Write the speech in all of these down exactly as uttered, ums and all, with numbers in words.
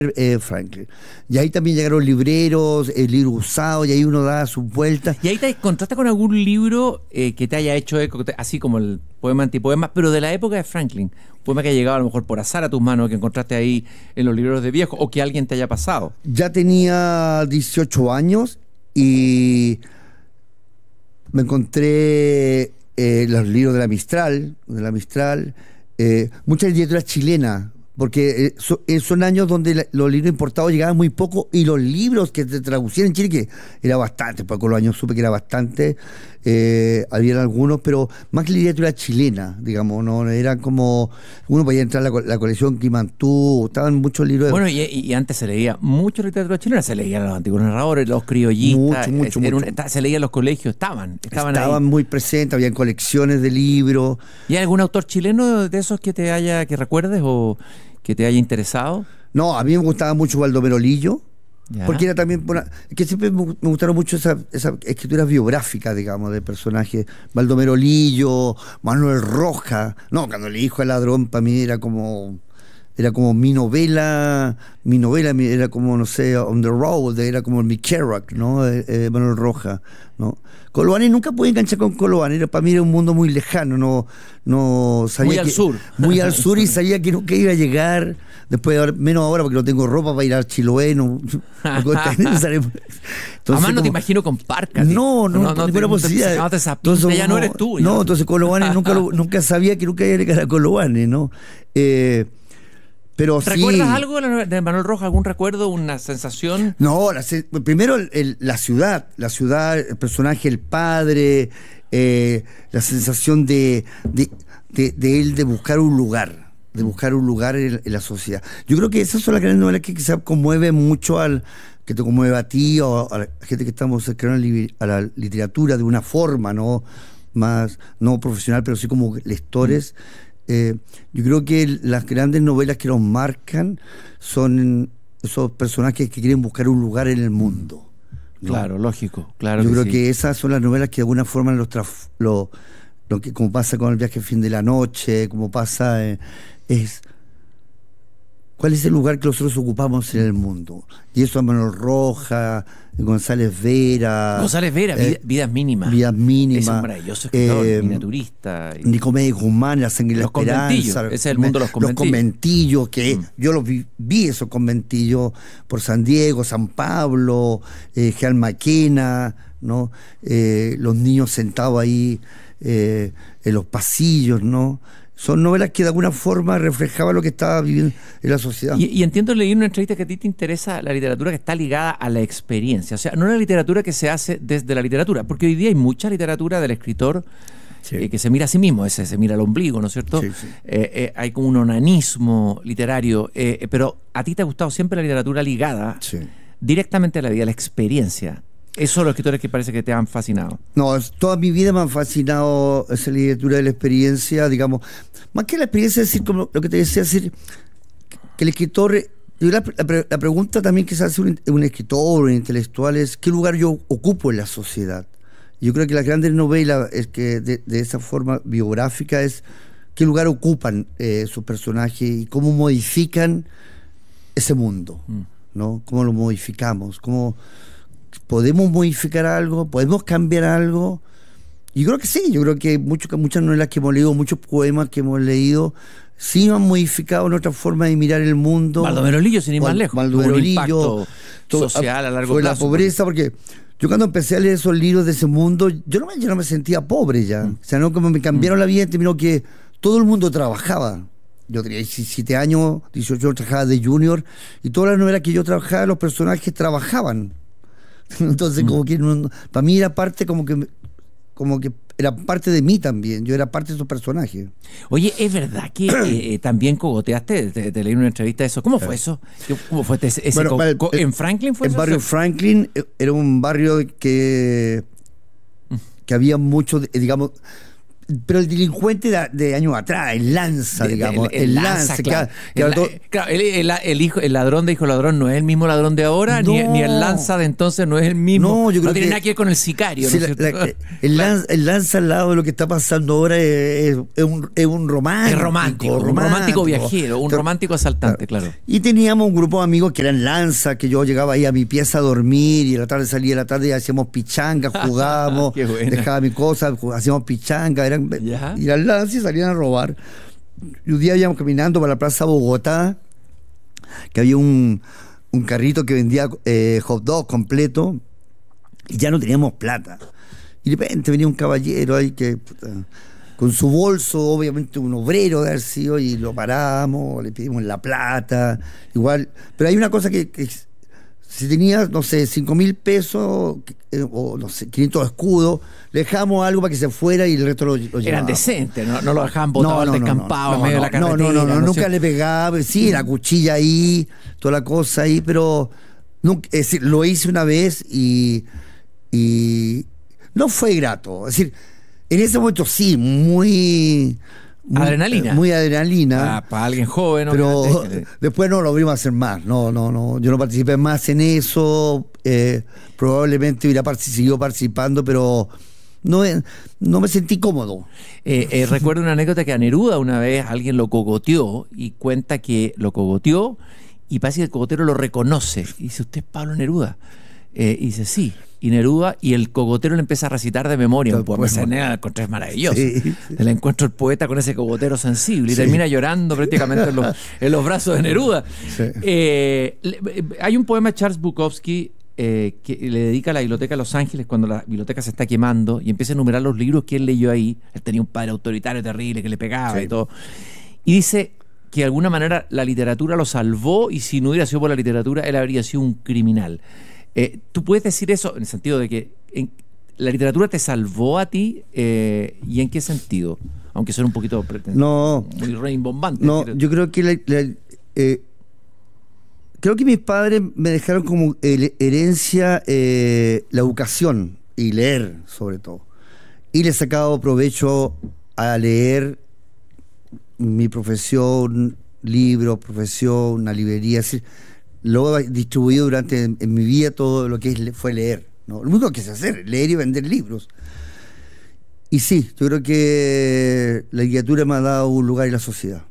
eh, Franklin. Y ahí también llegaron libreros, el libro usado, y ahí uno da sus vueltas. ¿Y ahí te encontraste con algún libro eh, que te haya hecho eco, así como el poema antipoema, pero de la época de Franklin? Un poema que ha llegado a lo mejor por azar a tus manos, que encontraste ahí en los libreros de viejo, o que alguien te haya pasado. Ya tenía dieciocho años y me encontré eh, los libros de la Mistral, de la Mistral, eh, mucha literatura chilena, porque eh, so, eh, son años donde la, los libros importados llegaban muy poco y los libros que se traducían en Chile, que era bastante, porque con los años supe que era bastante, eh, habían algunos, pero más que literatura chilena, digamos, no era como, uno podía entrar a la, la colección Quimantú, estaban muchos libros. De... Bueno, y, y antes se leía mucho literatura chilena, se leían los antiguos narradores, los criollistas, mucho, mucho, era mucho. Un, se leía en los colegios, estaban, estaban, estaban ahí. muy presentes, habían colecciones de libros. ¿Y hay algún autor chileno de esos que te haya, que recuerdes o que te haya interesado? No, a mí me gustaba mucho Baldomero Lillo, ¿Ya? Porque era también, una, que siempre me gustaron mucho esas esa escrituras biográficas, digamos, de personajes. Baldomero Lillo, Manuel Roja. No, cuando le dijo al ladrón, para mí era como... Era como mi novela, mi novela era como, no sé, On the Road, era como mi Kerouac, ¿no? Eh, eh, Manuel Roja, ¿no? Coloane nunca pude enganchar con Coloane, para mí era un mundo muy lejano, no, no sabía muy al que, sur. Muy al sur y sabía que nunca iba a llegar, después de ahora, menos ahora porque no tengo ropa para ir al Chiloé, no, Entonces, además no te imagino con parcas. No, no, no, no ninguna posibilidad. No, entonces, ya no eres tú. No, ya. entonces Coloane nunca, lo, nunca sabía que nunca iba a llegar a Coloane, ¿no? Eh, Pero ¿Recuerdas sí. algo de Manuel Roja? ¿Algún recuerdo, una sensación? No, la, primero el, el, la ciudad, la ciudad, el personaje, el padre, eh, la sensación de, de, de, de él de buscar un lugar, de buscar un lugar en, en la sociedad. Yo creo que esas son las grandes novelas que quizás conmueven mucho al, que te conmueve a ti o a la gente que estamos cercanos a la literatura de una forma, ¿no? Más, no profesional, pero sí como lectores. Mm. Eh, yo creo que las grandes novelas que nos marcan son esos personajes que quieren buscar un lugar en el mundo, ¿no? Claro, lógico, claro. Yo que creo sí. que esas son las novelas que de alguna forma los traf, lo, lo que, como pasa con El viaje al fin de la noche, como pasa eh, es cuál es el lugar que nosotros ocupamos en el mundo. Y eso a Manuel Roja, González Vera. González Vera, eh, Vidas Mínimas. Vidas Mínimas. Es un maravilloso escritor, eh, miniaturista. Y... Nicomedes Guzmán, La sangre y la los esperanza. Ese es el mundo de los conventillos. Los conventillos, que mm. yo los vi, vi esos conventillos por San Diego, San Pablo, eh, Jean Maquena, ¿no? Eh, los niños sentados ahí eh, en los pasillos, ¿no? Son novelas que de alguna forma reflejaban lo que estaba viviendo en la sociedad. Y, y entiendo, leí en una entrevista que a ti te interesa la literatura que está ligada a la experiencia. O sea, no la literatura que se hace desde la literatura, porque hoy día hay mucha literatura del escritor sí. eh, que se mira a sí mismo, ese se mira al ombligo, ¿no es cierto? Sí, sí. Eh, eh, hay como un onanismo literario, eh, pero a ti te ha gustado siempre la literatura ligada sí. directamente a la vida, a la experiencia. Esos son los escritores que parece que te han fascinado. No, toda mi vida me han fascinado esa literatura de la experiencia, digamos. Más que la experiencia, es decir, como lo que te decía, decir que el escritor. Yo la, la, la pregunta también que se hace un, un escritor, un intelectual, es ¿qué lugar yo ocupo en la sociedad? Yo creo que las grandes novelas es que de, de esa forma biográfica es qué lugar ocupan eh, sus personajes y cómo modifican ese mundo, mm. ¿no? Cómo lo modificamos, cómo podemos modificar algo, podemos cambiar algo. Yo creo que sí, yo creo que mucho, muchas novelas que hemos leído, muchos poemas que hemos leído, sí han modificado nuestra forma de mirar el mundo. Baldomero Lillo, sin ir más lejos. Baldomero un Lillo, impacto todo, social a largo sobre plazo. La pobreza, porque yo cuando empecé a leer esos libros de ese mundo, yo no, yo no me sentía pobre ya. Mm. O sea, no como me cambiaron mm. la vida, terminó que todo el mundo trabajaba. Yo tenía diecisiete años, dieciocho años, trabajaba de junior, y todas las novelas que yo trabajaba, los personajes trabajaban. Entonces, mm. como que no, para mí era parte como que como que era parte de mí también, yo era parte de esos personajes. Oye, ¿es verdad que eh, también cogoteaste? Te, te leí en una entrevista eso. ¿Cómo fue eso? ¿Cómo fue ese, ese bueno, co el, ¿En Franklin fue el eso? El barrio Franklin era un barrio que, que había mucho, digamos, pero el delincuente de, de años atrás, el lanza, De- digamos, el- el el, lanza, lanza, claro. que- que ahora El- todo- claro, el, el- el hijo, el ladrón de hijo ladrón no es el mismo ladrón de ahora, ni, No. ni el lanza de entonces no es el mismo. No, yo creo tiene que- nada que ver con el sicario, sí, ¿no la- es cierto? la- el, lanza, el lanza al lado de lo que está pasando ahora es, es- es un, es un romántico. Es romántico, un romántico viajero, un Pero- romántico asaltante, claro. Y teníamos un grupo de amigos que eran lanza, que yo llegaba ahí a mi pieza a dormir y a la tarde salía a la tarde y hacíamos pichanga, jugábamos, Qué buena. dejaba mi cosa, hacíamos pichanga, eran, Ya. y eran lanza y salían a robar. Y un día íbamos caminando para la Plaza Bogotá, que había un, un carrito que vendía eh, hot dog completo, y ya no teníamos plata. Y de repente venía un caballero ahí que... puta, con su bolso, obviamente un obrero de haber sido, y lo paramos, le pedimos la plata, igual. Pero hay una cosa que, que si tenía, no sé, cinco mil pesos, eh, o no sé, quinientos escudos, le dejamos algo para que se fuera y el resto lo, lo Eran llevábamos. decentes, ¿no? No lo dejaban botado al descampado no, en medio de la no, carretera. no, no, no, ¿no? nunca le pegaba, sí, la cuchilla ahí, toda la cosa ahí, pero nunca, es decir, lo hice una vez y, y no fue grato. Es decir, en ese momento sí, muy... muy Adrenalina. Muy adrenalina. Ah, para alguien joven, Pero obviamente. después no lo volvimos a hacer más. No, no, no. Yo no participé más en eso. Eh, probablemente hubiera partic- seguido participando, pero no, no me sentí cómodo. Eh, eh, recuerdo una anécdota que a Neruda una vez alguien lo cogoteó y cuenta que lo cogoteó y parece que el cogotero lo reconoce. Y dice, ¿usted es Pablo Neruda? Eh, y dice, sí. Y Neruda, y el cogotero le empieza a recitar de memoria un poema. Esa anécdota la encontré maravillosa. Sí, sí. Le encuentro el poeta con ese cogotero sensible y Sí. termina llorando prácticamente en los, en los brazos de Neruda. Sí. Eh, le- hay un poema de Charles Bukowski eh, que le dedica a la biblioteca de Los Ángeles cuando la biblioteca se está quemando y empieza a enumerar los libros que él leyó ahí. Él tenía un padre autoritario terrible que le pegaba Sí. y todo. Y dice que de alguna manera la literatura lo salvó y si no hubiera sido por la literatura él habría sido un criminal. Eh, ¿Tú puedes decir eso en el sentido de que en- la literatura te salvó a ti eh, y en qué sentido? Aunque suene un poquito preten- No. muy reimbombante. No, yo creo que la- la- eh, creo que mis padres me dejaron como eh, herencia eh, la educación y leer, sobre todo. Y le he sacado provecho a leer mi profesión, libros, profesión, una librería. Es decir, lo he distribuido durante en, en mi vida todo lo que es, le- fue leer, ¿no? Lo único que sé hacer, leer y vender libros. Y sí, yo creo que la literatura me ha dado un lugar en la sociedad.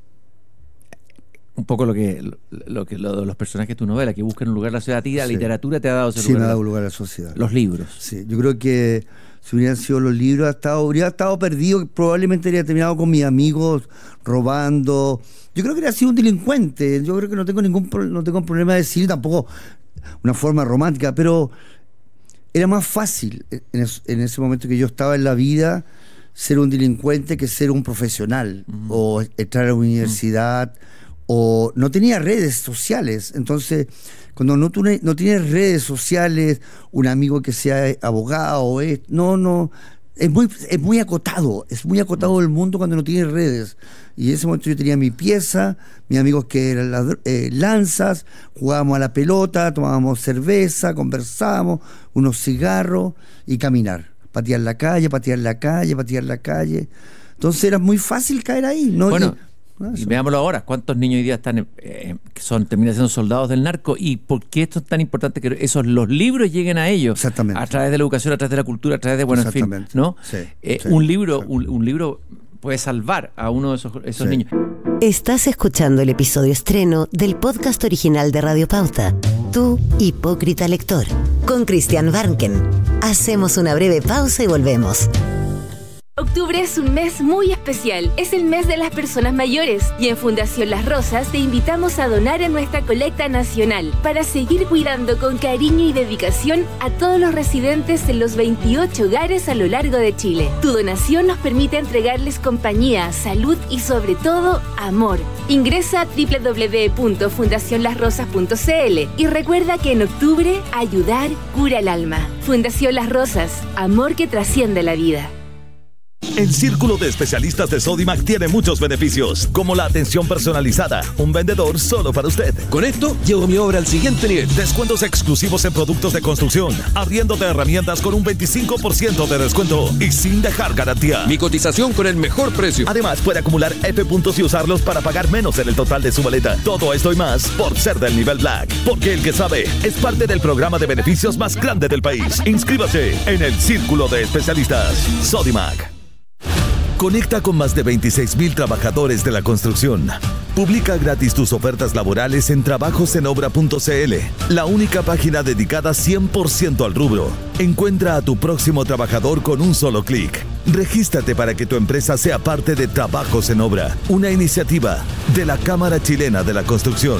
Un poco lo que, lo, lo que lo, los personajes de tu novela que buscan un lugar en la ciudad, a ti la Sí. literatura te ha dado ese Sí, me lugar. ha dado un lugar en la sociedad. Los libros. Sí, yo creo que si hubieran sido los libros, hasta habría estado perdido, probablemente habría terminado con mis amigos robando. Yo creo que habría sido un delincuente. Yo creo que no tengo ningún pro- no tengo problema de decir tampoco una forma romántica, pero era más fácil en, es- en ese momento que yo estaba en la vida ser un delincuente que ser un profesional o entrar a la universidad. O no tenía redes sociales. Entonces, cuando no, tune- no tienes redes sociales, un amigo que sea abogado, es, no, no, es muy, es muy acotado, es muy acotado el mundo cuando no tienes redes. Y en ese momento yo tenía mi pieza, mis amigos que eran ladr- eh, lanzas, jugábamos a la pelota, tomábamos cerveza, conversábamos, unos cigarros y caminar. Patear la calle, patear la calle, patear la calle. Entonces era muy fácil caer ahí. ¿no? Bueno, Y- Ah, y eso. veámoslo ahora. ¿Cuántos niños hoy día están eh, que son terminan siendo soldados del narco? ¿Y por qué esto es tan importante que esos los libros lleguen a ellos? Exactamente. A través de la educación, a través de la cultura, a través de, bueno, en fin, Exactamente. ¿no? Sí, Eh, sí, un libro, sí. un, un libro puede salvar a uno de esos, esos Sí. niños. Estás escuchando el episodio estreno del podcast original de Radio Pauta, Tu Hipócrita Lector, con Christian Barnken. Hacemos una breve pausa y volvemos. Octubre es un mes muy especial, es el mes de las personas mayores y en Fundación Las Rosas te invitamos a donar en nuestra colecta nacional para seguir cuidando con cariño y dedicación a todos los residentes en los veintiocho hogares a lo largo de Chile. Tu donación nos permite entregarles compañía, salud y sobre todo amor. Ingresa a doble u doble u doble u punto fundación las rosas punto c l y recuerda que en octubre ayudar cura el alma. Fundación Las Rosas, amor que trasciende la vida. El Círculo de Especialistas de Sodimac tiene muchos beneficios, como la atención personalizada, un vendedor solo para usted. Con esto, llevo mi obra al siguiente nivel. Descuentos exclusivos en productos de construcción, arriendo de herramientas con un veinticinco por ciento de descuento y sin dejar garantía. Mi cotización con el mejor precio. Además, puede acumular F puntos y usarlos para pagar menos en el total de su maleta. Todo esto y más por ser del nivel Black. Porque el que sabe es parte del programa de beneficios más grande del país. Inscríbase en el Círculo de Especialistas Sodimac. Conecta con más de veintiséis mil trabajadores de la construcción. Publica gratis tus ofertas laborales en trabajos en obra punto c l, la única página dedicada cien por ciento al rubro. Encuentra a tu próximo trabajador con un solo clic. Regístrate para que tu empresa sea parte de Trabajos en Obra, una iniciativa de la Cámara Chilena de la Construcción.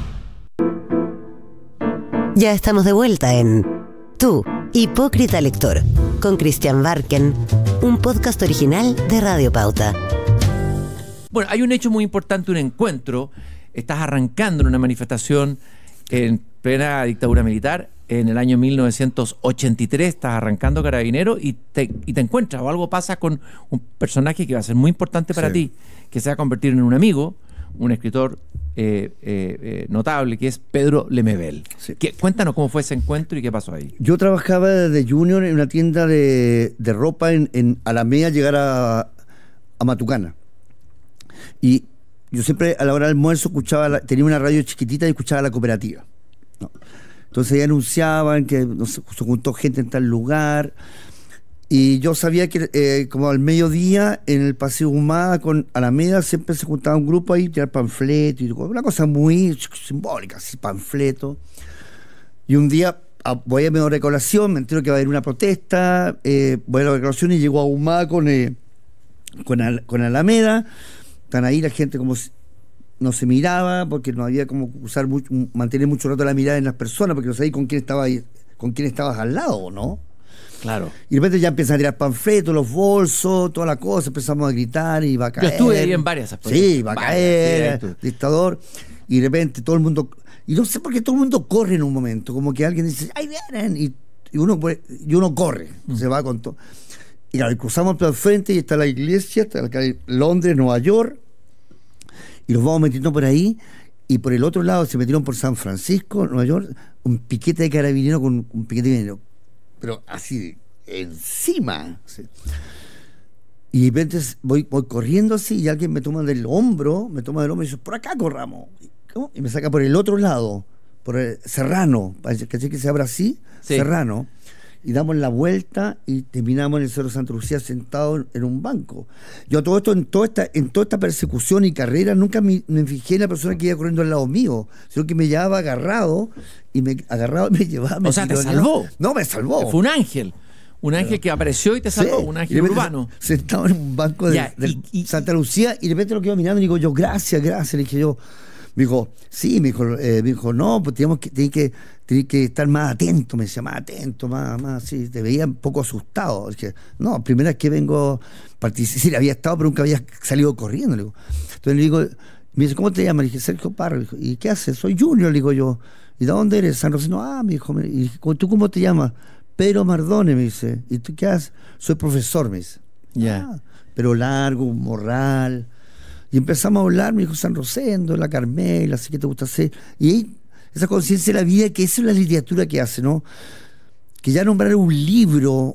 Ya estamos de vuelta en Tú, Hipócrita Lector, con Christian Barken, un podcast original de Radio Pauta. Bueno, hay un hecho muy importante, un encuentro. Estás arrancando en una manifestación en plena dictadura militar, en el año mil novecientos ochenta y tres, estás arrancando Carabinero y te, y te encuentras, o algo pasa con un personaje que va a ser muy importante para sí. ti, que se va a convertir en un amigo, un escritor eh, eh, eh, notable, que es Pedro Lemebel. Sí. ¿Qué, cuéntanos cómo fue ese encuentro y qué pasó ahí. Yo trabajaba de junior en una tienda de, de ropa en, en Alameda, llegar a, a Matucana. Y yo siempre a la hora del almuerzo escuchaba, la, tenía una radio chiquitita y escuchaba la cooperativa, ¿no? Entonces ahí anunciaban que no sé, se juntó gente en tal lugar. Y yo sabía que eh, como al mediodía en el Paseo Humada con Alameda siempre se juntaba un grupo ahí, tirar panfletos, y una cosa muy simbólica, así, panfleto. Y un día a, voy a mi recolación, me entero que va a haber una protesta, eh, voy a la recolación y llego a Humada con, eh, con, Al, con Alameda. Están ahí la gente como si no se miraba, porque no había como usar mucho, mantener mucho rato la mirada en las personas, porque no sabías con quién estaba ahí, con quién estabas al lado, ¿no? Claro. Y de repente ya empiezan a tirar panfletos, los bolsos, toda la cosa, empezamos a gritar y va a caer. Yo estuve ahí en varias. Sí, va a caer, sí, dictador. Y de repente todo el mundo, y no sé por qué todo el mundo corre en un momento, como que alguien dice, ¡ay, vienen! Y, y, uno, y uno corre, mm. se va con todo. Y claro, cruzamos por el frente y está la iglesia, está la calle Londres, Nueva York, y los vamos metiendo por ahí, y por el otro lado se metieron por San Francisco, Nueva York, un piquete de carabineros con un piquete de dinero, pero así, encima. ¿Sí? Y de repente voy, voy corriendo así, y alguien me toma del hombro, me toma del hombro y dice, por acá corramos. ¿Cómo? Y me saca por el otro lado, por el Serrano, ¿caché que se abra así? Sí. Serrano. Y damos la vuelta y terminamos en el Cerro Santa Lucía sentado en un banco. Yo todo esto, en toda esta, en toda esta persecución y carrera, nunca me, me fijé en la persona que iba corriendo al lado mío, sino que me llevaba agarrado y me agarraba y me llevaba. Me o sea, te salvó. No, me salvó. Fue un ángel. Un ángel Pero, que apareció y te salvó, sí, un ángel urbano. Sentado en un banco de, ya, de y, y, Santa Lucía y de repente lo que iba mirando y digo yo, gracias, gracias, le dije yo. Me dijo, sí, me dijo, eh, me dijo, no, pues teníamos que, tenía que, tenía que estar más atento, me decía, más atento, más, más, sí, te veía un poco asustado. Es que, no, primera vez que vengo, participar, había estado, pero nunca había salido corriendo. Le digo. Entonces le digo, me dice, ¿cómo te llamas? Le dije, Sergio Parra. Le dijo, ¿y qué haces? Soy Junior, le digo yo. ¿Y de dónde eres? San Rosendo. Ah, me dijo, ¿y tú cómo te llamas? Pedro Mardone, me dice. ¿Y tú qué haces? Soy profesor, me dice. Ya. Yeah. Ah, pero largo, morral. Y empezamos a hablar, me dijo San Rosendo, la Carmela, así que te gusta hacer. Y ahí, esa conciencia de la vida, que esa es la literatura que hace, ¿no? Que ya nombrar un libro,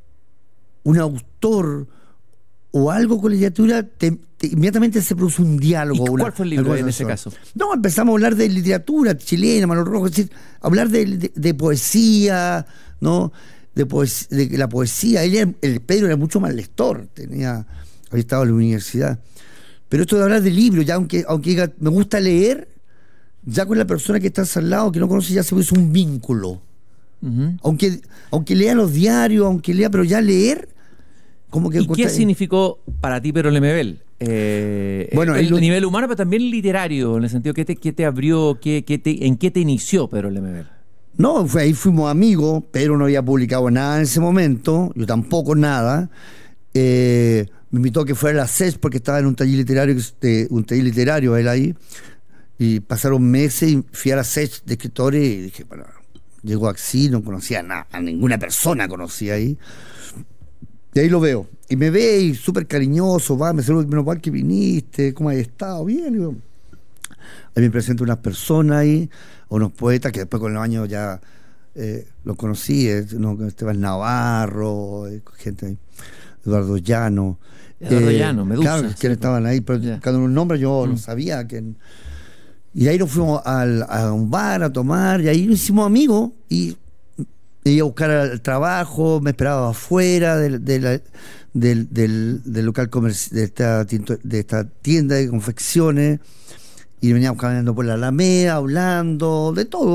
un autor o algo con literatura, te, te, inmediatamente se produce un diálogo. ¿Y una, cuál fue el libro en ese caso? No, empezamos a hablar de literatura chilena, Manuel Rojo, es decir, hablar de, de, de poesía, ¿no? De, poes, de la poesía. Él, el Pedro era mucho más lector, tenía, había estado en la universidad. Pero esto de hablar de libros, ya aunque, aunque diga, me gusta leer, ya con la persona que estás al lado, que no conoce, ya se hizo un vínculo. Uh-huh. Aunque, aunque lea los diarios, aunque lea, pero ya leer, como que... ¿Y qué significó para ti Pedro Lemebel? Eh, bueno, el lo... nivel humano, pero también literario, en el sentido, ¿qué te, qué te abrió, qué, qué te, en qué te inició Pedro Lemebel? No, fue, ahí fuimos amigos, Pedro no había publicado nada en ese momento, yo tampoco nada. Eh... Me invitó a que fuera a la C E S porque estaba en un taller literario, de, un taller literario él ahí, y pasaron meses y fui a la C E S de escritores y dije, bueno, llegó así, no conocía a, nada, a ninguna persona conocía ahí. Y ahí lo veo. Y me ve y súper cariñoso, va, me saluda, menos mal que viniste, ¿cómo has estado? Bien. Y yo, ahí me presento unas personas ahí, unos poetas que después con los años ya eh, los conocí, eh, no, Esteban Navarro, eh, gente ahí, Eduardo Llano. Eduardo eh, Llano, Medusa. Claro, que sí, estaban ahí, pero yeah. cada uno nombre yo Mm. no sabía. Que, y de ahí nos fuimos al, a un bar a tomar, y ahí nos hicimos amigos, y iba a buscar el trabajo, me esperaba afuera del, de la, del, del, del local comercial, de esta, tinto, de esta tienda de confecciones, y veníamos caminando por la Alameda, hablando, de todo.